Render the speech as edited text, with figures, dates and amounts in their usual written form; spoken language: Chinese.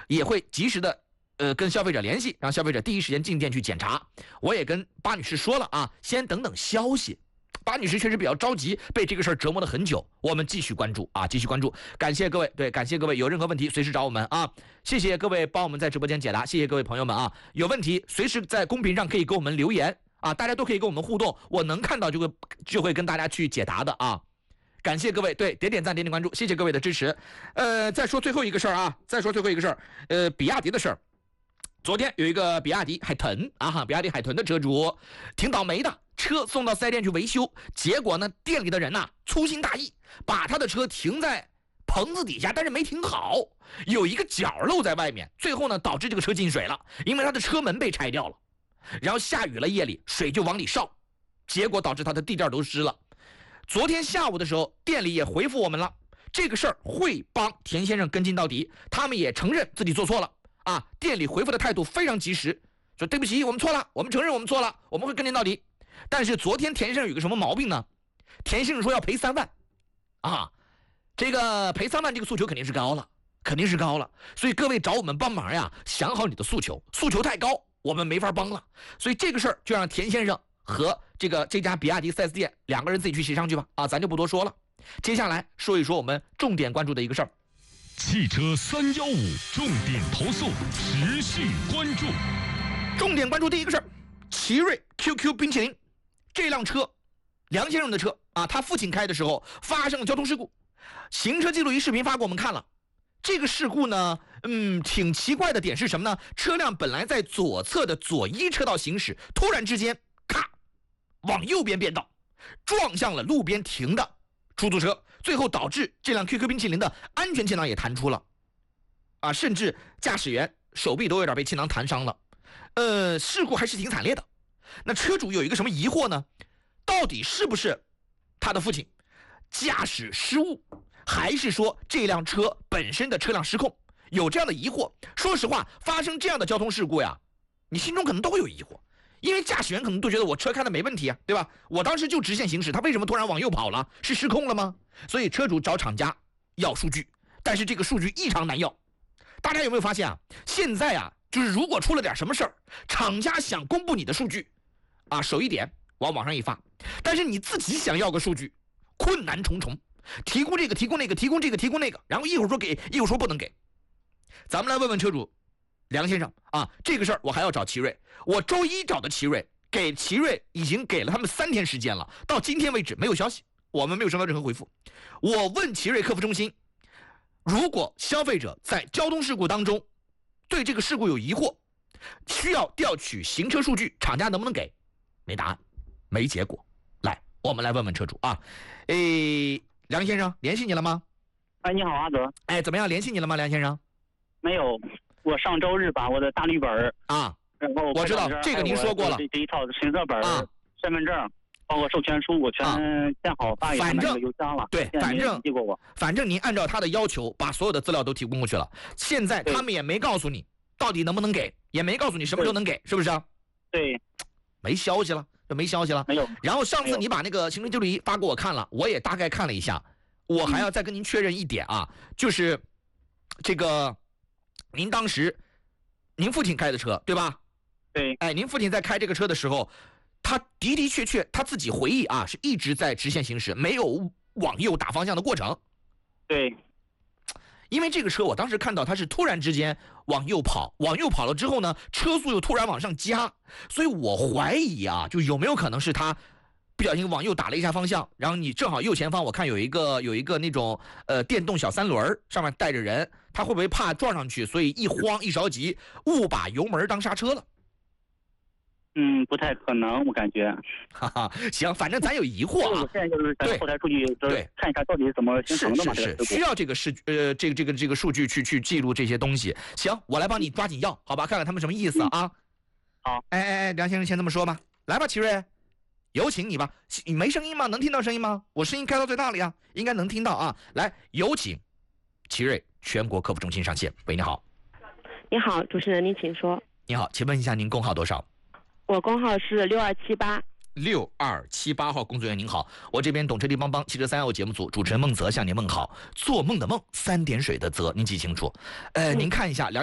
也会及时的跟消费者联系，让消费者第一时间进店去检查。我也跟巴女士说了啊，先等等消息。巴女士确实比较着急，被这个事儿折磨了很久。我们继续关注啊，继续关注。感谢各位，对，感谢各位，有任何问题随时找我们啊。谢谢各位帮我们在直播间解答，谢谢各位朋友们啊。有问题随时在公屏上可以给我们留言啊，大家都可以跟我们互动，我能看到就会跟大家去解答的啊。感谢各位，对，点点赞，点点关注，谢谢各位的支持。再说最后一个事儿啊，比亚迪的事儿。昨天有一个比亚迪海豚啊，比亚迪海豚的车主挺倒霉的，车送到4S店去维修，结果呢，店里的人粗心大意，把他的车停在棚子底下，但是没停好，有一个角露在外面，最后呢，导致这个车进水了，因为他的车门被拆掉了，然后下雨了，夜里水就往里烧，结果导致他的地垫都湿了。昨天下午的时候，店里也回复我们了，这个事儿会帮田先生跟进到底，他们也承认自己做错了。啊，店里回复的态度非常及时，说对不起，我们错了，我们承认我们错了，我们会跟进到底。但是昨天田先生有个什么毛病呢？田先生说要赔3万，啊，这个赔3万这个诉求肯定是高了，所以各位找我们帮忙呀，想好你的诉求太高，我们没法帮了。所以这个事儿就让田先生和这家比亚迪 4S 店两个人自己去协商去吧，啊，咱就不多说了。接下来说一说我们重点关注的一个事儿。 汽车315重点投诉，持续关注。 重点关注第一个事儿，奇瑞 QQ 冰淇淋这辆车，梁先生的车啊，他父亲开的时候发生了交通事故，行车记录仪视频发给我们看了。这个事故呢，挺奇怪的点是什么呢？车辆本来在左侧的左一车道行驶，突然之间，咔，往右边变道，撞向了路边停的出租车，最后导致这辆 QQ 冰淇淋的安全气囊也弹出了，啊，甚至驾驶员手臂都有点被气囊弹伤了。事故还是挺惨烈的。那车主有一个什么疑惑呢？到底是不是他的父亲驾驶失误，还是说这辆车本身的车辆失控？有这样的疑惑。说实话，发生这样的交通事故呀，你心中可能都会有疑惑。因为驾驶员可能都觉得我车开的没问题啊，对吧？我当时就直线行驶，他为什么突然往右跑了？是失控了吗？所以车主找厂家要数据，但是这个数据异常难要。大家有没有发现啊？现在啊，就是如果出了点什么事儿，厂家想公布你的数据啊，手一点往网上一发，但是你自己想要个数据，困难重重，提供这个提供那个，提供这个提供那个，然后一会儿说给，一会儿说不能给。咱们来问问车主梁先生啊，这个事儿我还要找奇瑞，我周一找的奇瑞，给奇瑞已经给了他们3天时间了，到今天为止没有消息，我们没有收到任何回复。我问奇瑞客服中心，如果消费者在交通事故当中对这个事故有疑惑，需要调取行车数据，厂家能不能给？没答案，没结果。来，我们来问问车主啊，梁先生联系你了吗？ 哎，你好，阿德。 哎，怎么样？联系你了吗，梁先生？ 没有，我上周日把我的大绿本啊， 然后我知道这个您说过了， 这一套行车本、身份证，包括授权书，我全建好发给他们那个邮箱了。 对，反正您按照他的要求把所有的资料都提供过去了。现在他们也没告诉你到底能不能给，也没告诉你什么时候能给，是不是啊？ 对， 没消息了，就没消息了。 没有。 然后上次你把那个行车记录仪发给我看了，我也大概看了一下，我还要再跟您确认一点啊，就是这个。您当时，您父亲开的车对吧？ 对。 哎，您父亲在开这个车的时候，他的的确确他自己回忆啊，是一直在直线行驶，没有往右打方向的过程。 对。 因为这个车我当时看到它是突然之间往右跑，往右跑了之后呢，车速又突然往上加，所以我怀疑啊，就有没有可能是他不小心往右打了一下方向，然后你正好右前方我看有一个那种电动小3轮，上面带着人，他会不会怕撞上去，所以一慌一着急误把油门当刹车了？ 不太可能，我感觉。 哈哈，行，反正咱有疑惑啊。 我现在就是在后台数据，对，看一下到底是怎么形成的嘛？ 是需要这个这个数据去记录这些东西。行，我来帮你抓紧要，好吧？看看他们什么意思啊？ 好。 梁先生先这么说吧，来吧，奇瑞。有请你吧，你没声音吗？能听到声音吗？我声音开到最大了呀，应该能听到啊。来，有请奇瑞全国客服中心上线。喂，你好。 你好，主持人，您请说。 你好，请问一下您工号多少？ 我工号是6278。 6278号工作人员您好，我这边懂车帝帮帮汽车315节目组主持人孟泽向您问好。做梦的梦，3点水的泽，您记清楚。您看一下